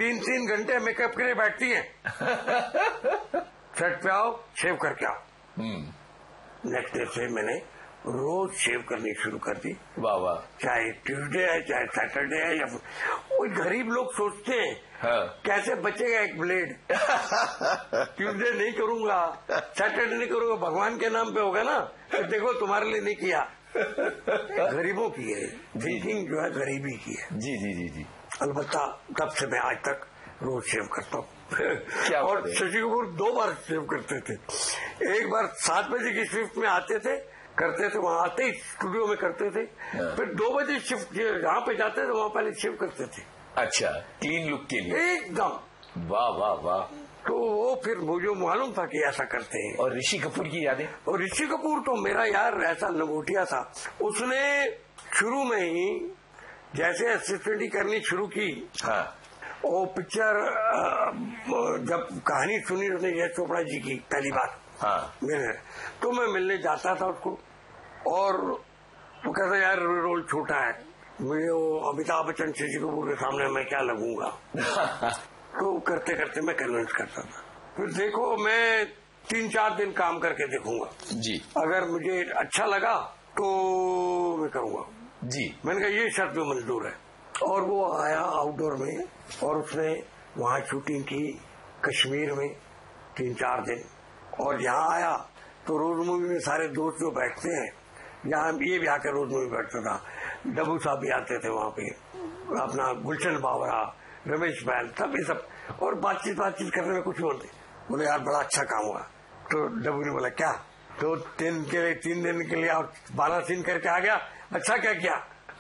3-3 घंटे मेकअप के लिए बैठती हैं। सेट पे आओ, शेव करके आओ। नेक्स्ट डे से मैंने रोज शेव करनी शुरू कर दी। वाह वाह। चाहे ट्यूसडे है, चाहे सैटरडे है, या कोई गरीब लोग सोचते हैं कैसे बचेगा एक ब्लेड। ट्यूसडे नहीं करूंगा, सैटरडे नहीं करूंगा, भगवान के नाम पे होगा ना, तो देखो तुम्हारे लिए नहीं किया। गरीबों की है थिंकिंग, जो है गरीबी की है। जी जी जी जी। अलबत्ता तब से मैं आज तक रोज शेव करता हूँ। और शशि कपूर 2 बार शेव करते थे। एक बार 7 बजे की शिफ्ट में आते थे, करते थे, वहां आते ही स्टूडियो में करते थे। फिर 2 बजे शिफ्ट जहाँ पे जाते थे वहां पहले शेव करते थे। अच्छा, क्लीन लुक के लिए एकदम। वाह वाह वाह। तो वो फिर मुझे मालूम था कि ऐसा करते हैं। और ऋषि कपूर की यादें? और ऋषि कपूर तो मेरा यार ऐसा लंगोटिया था। उसने शुरू में ही जैसे असिस्टेंट करनी शुरू की, हाँ, वो पिक्चर जब कहानी सुनी उसने यश चोपड़ा जी की पहली बार, हाँ, मैंने तो मैं मिलने जाता था उसको, और तो कहता यार रोल छोटा है, मुझे वो अमिताभ बच्चन शशि कपूर के सामने मैं क्या लगूंगा। तो करते करते मैं कन्विंस करता था। फिर देखो मैं 3-4 दिन काम करके देखूंगा जी, अगर मुझे अच्छा लगा तो मैं करूंगा जी। मैंने कहा ये शर्त में मंजूर है। और वो आया आउटडोर में और उसने वहां शूटिंग की कश्मीर में 3-4 दिन। और यहाँ आया तो रोज मूवी में सारे दोस्त जो बैठते हैं, यहाँ ये भी आकर रोज मूवी बैठता था। डब्बू साहब भी आते थे वहां पे, अपना गुलशन बावरा, रमेश बैल, सब ये सब, और बातचीत करने में कुछ बोलते। बोले यार बड़ा अच्छा काम हुआ। तो डब्बू ने बोला क्या, तो 3 दिन के लिए और 12 सीन करके आ गया, अच्छा क्या किया।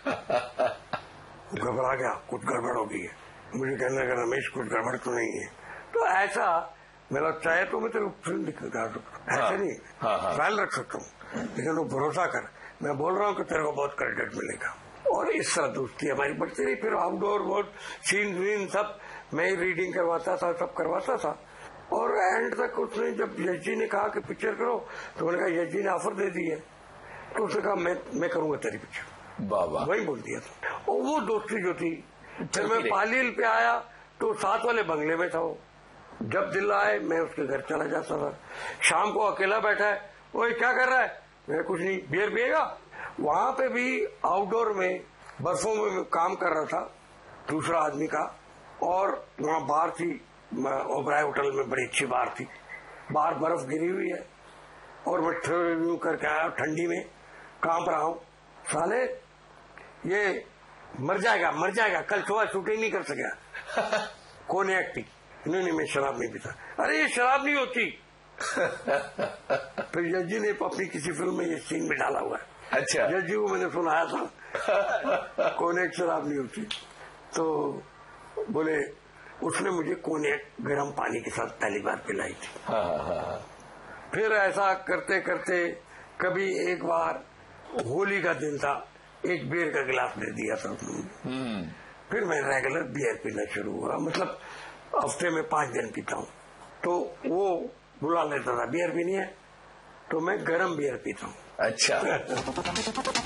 घबरा गया, कुछ गड़बड़ हो गई है। मुझे कहने लगा रमेश कुछ गड़बड़ तो नहीं है। तो ऐसा मेरा चाहे तो मैं तेरे फिल्म दिखा सकता, ऐसे नहीं ख्याल रख सकता हूँ, लेकिन वो भरोसा कर, मैं बोल रहा हूँ कि तेरे को बहुत क्रेडिट मिलेगा। और इस तरह दोस्ती हमारी बढ़ती रही। फिर आउटडोर बहुत सीन सब मैं ही रीडिंग करवाता था, सब करवाता था। और एंड तक उसने जब यश जी ने कहा कि पिक्चर करो, तो मैंने कहा यश जी ने ऑफर दे दी है, तो उसने कहा मैं करूंगा तेरी पिक्चर। वही बोल दिया था। और वो दोस्ती जो थी, फिर मैं पालील पे आया तो साथ वाले बंगले में था वो। जब दिल आए मैं उसके घर चला जाता था। शाम को अकेला बैठा है, वो क्या कर रहा है, मैं कुछ नहीं, बियर पिएगा। वहां पे भी आउटडोर में बर्फों में काम कर रहा था दूसरा आदमी का, और वहां बार थी, ओबराय होटल में बड़ी अच्छी बार थी, बाहर बर्फ गिरी हुई है, और मैं रिव्यू करके आया ठंडी में, कांप रहा हूं, साले ये मर जाएगा, कल सुबह शूटिंग नहीं कर सकेगा। कौन एक्टिंग, नहीं मैं शराब नहीं पीता। अरे ये शराब नहीं होती। फिर यश जी ने अपनी किसी फिल्म में ये सीन में डाला हुआ है। अच्छा, यश जी को मैंने सुनाया था, कोनेक शराब नहीं होती। तो बोले उसने मुझे कोनेक गर्म पानी के साथ पहली बार पिलाई थी। फिर ऐसा करते करते कभी एक बार होली का दिन था, एक बियर का गिलास दे दिया था उसने। फिर मैं रेगुलर बियर पीना शुरू हुआ, मतलब हफ्ते में 5 दिन पीता हूँ। तो वो बुला लेता था, बियर पीनी है, तो मैं गरम बियर पीता हूँ। अच्छा।